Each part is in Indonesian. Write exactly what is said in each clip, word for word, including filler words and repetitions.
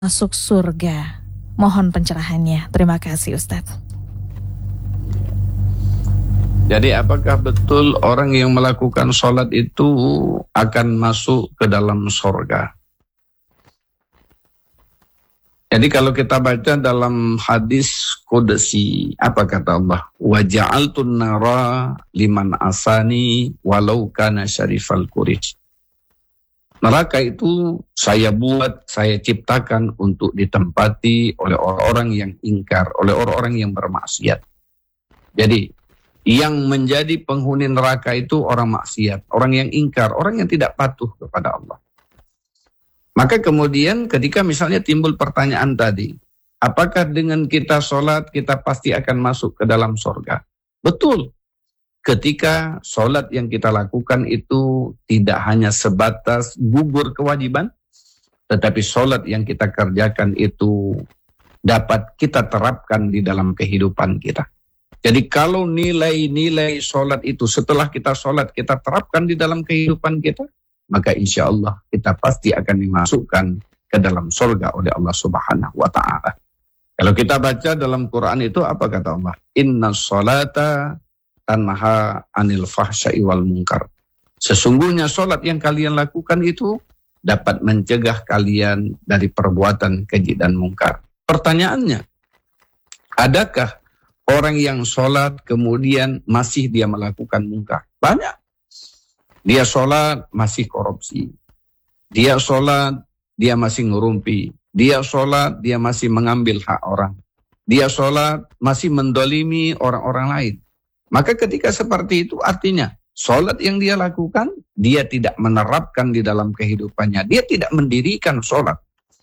masuk surga. Mohon pencerahannya. Terima kasih Ustadz. Jadi apakah betul orang yang melakukan sholat itu akan masuk ke dalam surga? Jadi kalau kita baca dalam hadis qudsi, apa kata Allah? Wa ja'altun nara liman asani walau kana syarifal quraish. Neraka itu saya buat, saya ciptakan untuk ditempati oleh orang-orang yang ingkar, oleh orang-orang yang bermaksiat. Jadi yang menjadi penghuni neraka itu orang maksiat, orang yang ingkar, orang yang tidak patuh kepada Allah. Maka kemudian ketika misalnya timbul pertanyaan tadi, apakah dengan kita sholat kita pasti akan masuk ke dalam surga? Betul. Ketika sholat yang kita lakukan itu tidak hanya sebatas gugur kewajiban, tetapi sholat yang kita kerjakan itu dapat kita terapkan di dalam kehidupan kita. Jadi kalau nilai-nilai sholat itu setelah kita sholat kita terapkan di dalam kehidupan kita, maka insya Allah kita pasti akan dimasukkan ke dalam surga oleh Allah Subhanahu wa Ta'ala. Kalau kita baca dalam Quran itu apa kata Allah? Inna sholata tanha anil fahsya'i wal munkar. Sesungguhnya sholat yang kalian lakukan itu dapat mencegah kalian dari perbuatan keji dan mungkar. Pertanyaannya, adakah orang yang sholat kemudian masih dia melakukan mungkar? Banyak. Dia sholat masih korupsi. Dia sholat dia masih ngurumpi. Dia sholat dia masih mengambil hak orang. Dia sholat masih mendolimi orang-orang lain. Maka ketika seperti itu artinya sholat yang dia lakukan, dia tidak menerapkan di dalam kehidupannya. Dia tidak mendirikan sholat.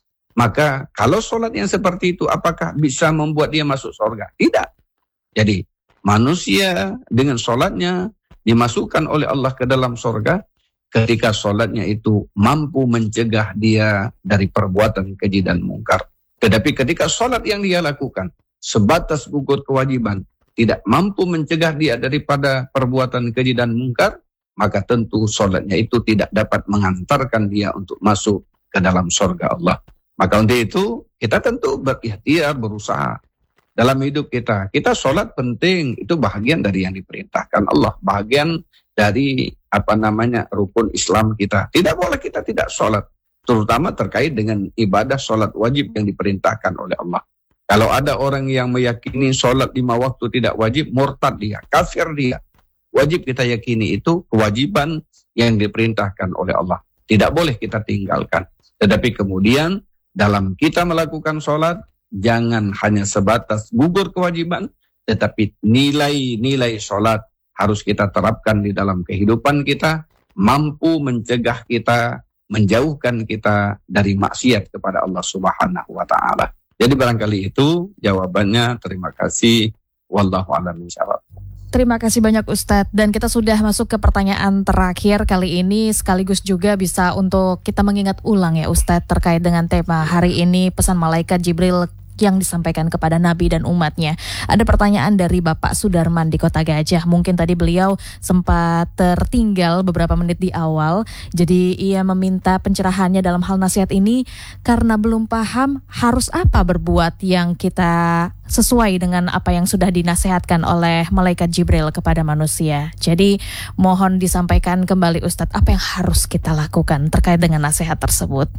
Maka kalau sholat yang seperti itu, apakah bisa membuat dia masuk surga? Tidak. Jadi manusia dengan sholatnya dimasukkan oleh Allah ke dalam surga ketika sholatnya itu mampu mencegah dia dari perbuatan keji dan mungkar. Tetapi ketika sholat yang dia lakukan sebatas gugur kewajiban, tidak mampu mencegah dia daripada perbuatan keji dan mungkar, maka tentu sholatnya itu tidak dapat mengantarkan dia untuk masuk ke dalam surga Allah. Maka untuk itu kita tentu berikhtiar, berusaha dalam hidup kita. Kita sholat penting, itu bahagian dari yang diperintahkan Allah, bahagian dari apa namanya rukun Islam kita. Tidak boleh kita tidak sholat, terutama terkait dengan ibadah sholat wajib yang diperintahkan oleh Allah. Kalau ada orang yang meyakini sholat lima waktu tidak wajib, murtad dia, kafir dia. Wajib kita yakini itu kewajiban yang diperintahkan oleh Allah. Tidak boleh kita tinggalkan. Tetapi kemudian dalam kita melakukan sholat, jangan hanya sebatas gugur kewajiban, tetapi nilai-nilai sholat harus kita terapkan di dalam kehidupan kita, mampu mencegah kita, menjauhkan kita dari maksiat kepada Allah Subhanahu wa Ta'ala. Jadi barangkali itu jawabannya. Terima kasih. Wallahu a'lam bishawab. Terima kasih banyak Ustadz. Dan kita sudah masuk ke pertanyaan terakhir kali ini, sekaligus juga bisa untuk kita mengingat ulang ya Ustadz terkait dengan tema hari ini, pesan malaikat Jibril yang disampaikan kepada Nabi dan umatnya. Ada pertanyaan dari Bapak Sudarman di Kota Gajah. Mungkin tadi beliau sempat tertinggal beberapa menit di awal. Jadi ia meminta pencerahannya dalam hal nasihat ini karena belum paham harus apa berbuat yang kita sesuai dengan apa yang sudah dinasihatkan oleh malaikat Jibril kepada manusia. Jadi mohon disampaikan kembali Ustadz apa yang harus kita lakukan terkait dengan nasihat tersebut.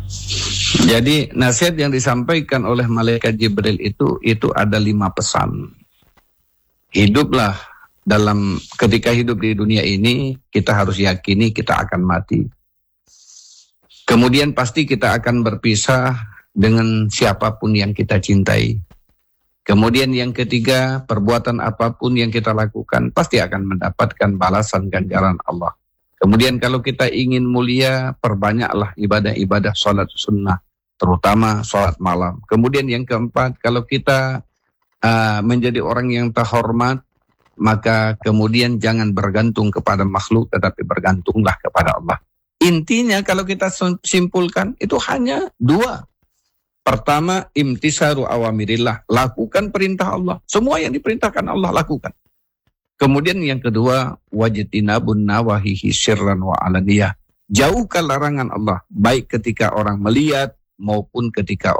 Jadi nasihat yang disampaikan oleh malaikat Jibril itu itu ada lima pesan. Hiduplah dalam ketika hidup di dunia ini kita harus yakini kita akan mati. Kemudian pasti kita akan berpisah dengan siapapun yang kita cintai. Kemudian yang ketiga, perbuatan apapun yang kita lakukan pasti akan mendapatkan balasan ganjaran Allah. Kemudian kalau kita ingin mulia, perbanyaklah ibadah-ibadah sholat sunnah, terutama sholat malam. Kemudian yang keempat, kalau kita uh, menjadi orang yang terhormat, maka kemudian jangan bergantung kepada makhluk, tetapi bergantunglah kepada Allah. Intinya kalau kita simpulkan, itu hanya dua. Pertama, imtisaru awamirillah, lakukan perintah Allah. Semua yang diperintahkan Allah lakukan. Kemudian yang kedua, wajtinabun nawahihi sirran wa alaniyah. Jauhkan larangan Allah, baik ketika orang melihat maupun ketika